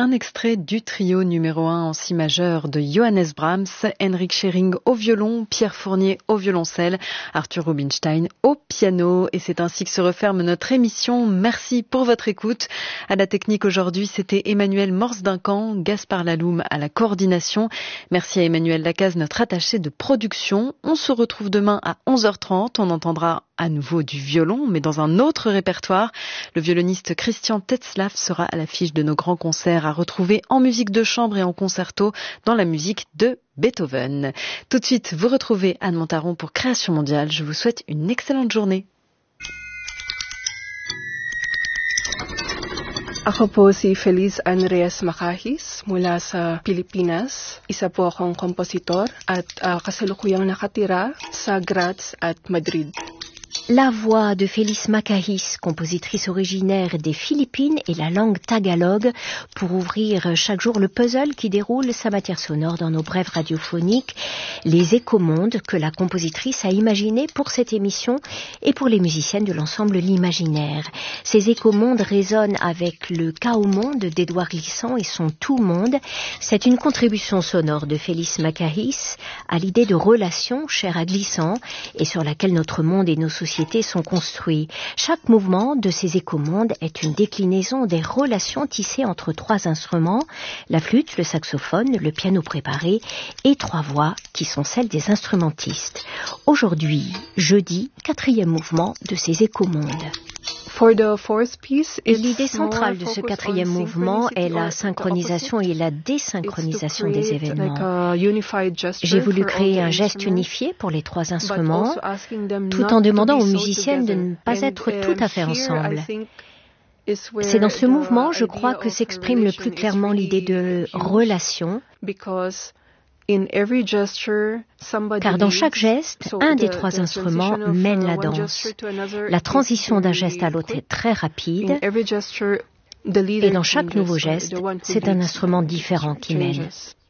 un extrait du trio numéro 1 en si majeur de Johannes Brahms, Henrik Schering au violon, Pierre Fournier au violoncelle, Arthur Rubinstein au piano. Et c'est ainsi que se referme notre émission. Merci pour votre écoute. À la technique aujourd'hui, c'était Emmanuel Morse-Duncan, Gaspard Laloum à la coordination. Merci à Emmanuel Lacaze, notre attaché de production. On se retrouve demain à 11h30. On entendra à nouveau du violon, mais dans un autre répertoire. Le violoniste Christian Tetzlaff sera à l'affiche de nos grands concerts à retrouver en musique de chambre et en concerto dans la musique de Beethoven. Tout de suite, vous retrouvez Anne Montaron pour Création Mondiale. Je vous souhaite une excellente journée. Ako po si Feliz Andreas Macahis mula sa Pilipinas. Isa po akong kompositor at kasalukuyang nakatira sa Graz at Madrid. La voix de Feliz Macahis, compositrice originaire des Philippines et la langue tagalog, pour ouvrir chaque jour le puzzle qui déroule sa matière sonore dans nos brèves radiophoniques, les écomondes que la compositrice a imaginées pour cette émission et pour les musiciennes de l'ensemble L'Imaginaire. Ces écomondes résonnent avec le Chaos Monde d'Édouard Glissant et son Tout Monde. C'est une contribution sonore de Feliz Macahis à l'idée de relation chère à Glissant et sur laquelle notre monde et nos sociétés sont construits. Chaque mouvement de ces écomondes est une déclinaison des relations tissées entre trois instruments, la flûte, le saxophone, le piano préparé et trois voix qui sont celles des instrumentistes. Aujourd'hui, jeudi, 4e mouvement de ces écomondes. L'idée centrale de ce 4e mouvement est la synchronisation et la désynchronisation des événements. J'ai voulu créer un geste unifié pour les trois instruments, tout en demandant aux musiciennes de ne pas être tout à fait ensemble. C'est dans ce mouvement, je crois, que s'exprime le plus clairement l'idée de relation, car dans chaque geste, un des trois instruments mène la danse. La transition d'un geste à l'autre est très rapide, et dans chaque nouveau geste, c'est un instrument différent qui mène.